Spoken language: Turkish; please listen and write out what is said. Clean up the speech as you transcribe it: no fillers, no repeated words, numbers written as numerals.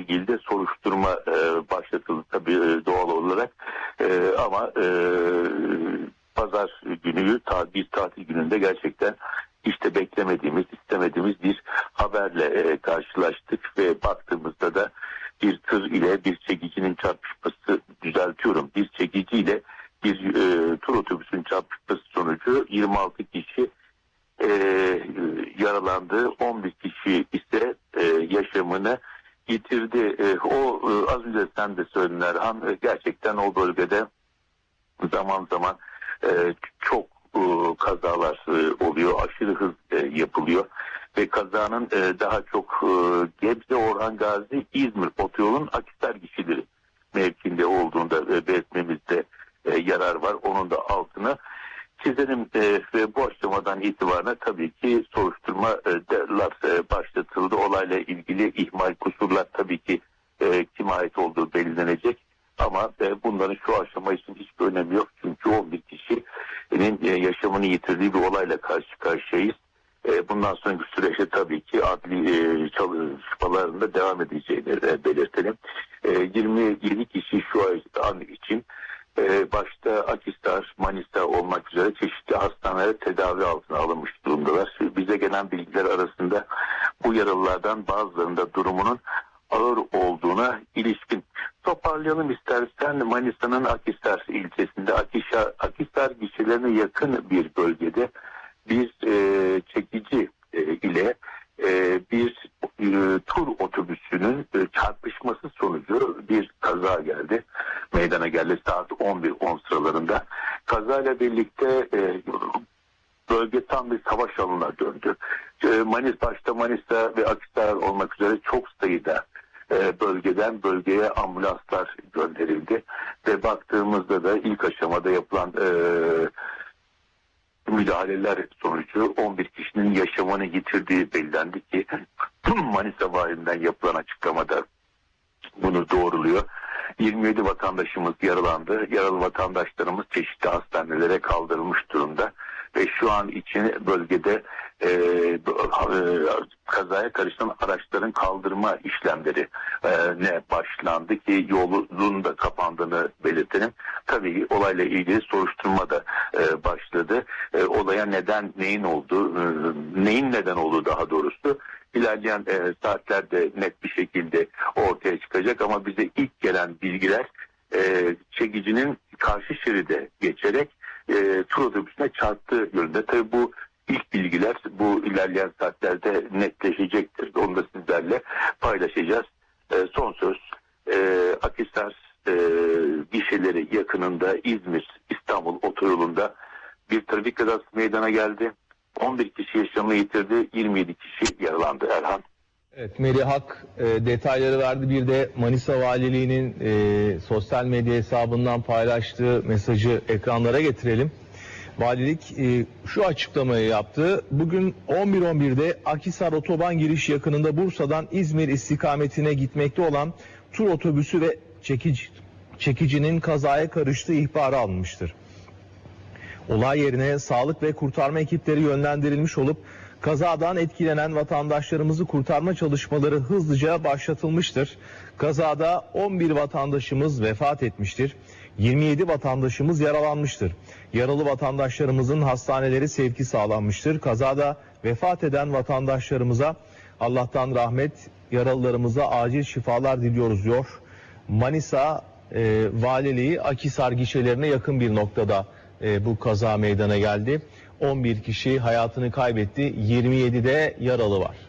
ilgili de soruşturma başlatıldı tabii doğal olarak. Ama pazar günü bir tatil gününde gerçekten işte beklemediğimiz, istemediğimiz bir haberle karşılaştık ve baktığımızda da bir tır ile bir çekicinin çarpışması, düzeltiyorum, bir çekici ile bir tur otobüsünün çarpışması sonucu 26 kişi yaralandı, 11 kişi ise yaşamını yitirdi. Az önce sen de söyledin Erhan, gerçekten o bölgede zaman zaman çok kazalar oluyor, aşırı hız yapılıyor ve kazanın daha çok Gebze, Orhan Gazi, İzmir otoyolun Akhisar gişeleri mevkinde olduğunda belirtmemizde yarar var. Onun da altına çizelim ve bu aşamadan itibaren tabii ki soruşturmalar başlatıldı. Olayla ilgili ihmal, kusurlar tabii ki kime ait olduğu belirlenecek. Ama bunların şu aşama için hiçbir önemi yok. Çünkü 11 kişinin yaşamını yitirdiği bir olayla karşı karşıyayız. Bundan sonraki süreçte tabii ki adli çalışmalarında devam edeceğini belirtelim. 27 kişi şu an için başta Akhisar, Manisa olmak üzere çeşitli hastanelere tedavi altına alınmış durumdalar. Bize gelen bilgiler arasında bu yaralılardan bazılarında durumunun ağır olduğuna ilişkin. Toparlayalım istersen. Manisa'nın Akhisar ilçesinde Akhisar gişelerine yakın bir bölgede bir çekici ile bir tur otobüsünün çarpışması sonucu bir kaza geldi. Meydana geldi saat 11:10 sıralarında. Kazayla birlikte bölge tam bir savaş alanına döndü. Başta Manisa ve Akhisar olmak üzere çok sayıda bölgeden bölgeye ambulanslar gönderildi ve baktığımızda da ilk aşamada yapılan müdahaleler sonucu 11 kişinin yaşamını yitirdiği belirlendi ki Manisa Valiliğinden yapılan açıklamada bunu doğruluyor. 27 vatandaşımız yaralandı. Yaralı vatandaşlarımız çeşitli hastanelere kaldırılmış durumda ve şu an için bölgede kazaya karışan araçların kaldırma işlemleri ne başlandı ki yolun da kapandığını belirtelim. Tabii olayla ilgili soruşturma da başladı. Olaya neyin neden olduğu daha doğrusu ilerleyen saatlerde net bir şekilde ortaya çıkacak ama bize ilk gelen bilgiler çekicinin karşı şeride geçerek tur otobüsüne çarptığı yönünde. Tabii bu ilk bilgiler bu ilerleyen saatlerde netleşecektir. Onu da sizlerle paylaşacağız. Son söz Akhisar gişeleri yakınında İzmir-İstanbul otoyolunda bir trafik kazası meydana geldi. 11 kişi yaşamını yitirdi, 27 kişi yaralandı Erhan. Evet, Melih Hak detayları verdi. Bir de Manisa Valiliği'nin sosyal medya hesabından paylaştığı mesajı ekranlara getirelim. Valilik şu açıklamayı yaptı. Bugün 11:11'de Akhisar otoban giriş yakınında Bursa'dan İzmir istikametine gitmekte olan tur otobüsü ve çekicinin kazaya karıştığı ihbarı alınmıştır. Olay yerine sağlık ve kurtarma ekipleri yönlendirilmiş olup kazadan etkilenen vatandaşlarımızı kurtarma çalışmaları hızlıca başlatılmıştır. Kazada 11 vatandaşımız vefat etmiştir. 27 vatandaşımız yaralanmıştır. Yaralı vatandaşlarımızın hastaneleri sevki sağlanmıştır. Kazada vefat eden vatandaşlarımıza Allah'tan rahmet, yaralılarımıza acil şifalar diliyoruz diyor. Manisa Valiliği Akhisar gişelerine yakın bir noktada bu kaza meydana geldi. 11 kişi hayatını kaybetti, 27'de yaralı var.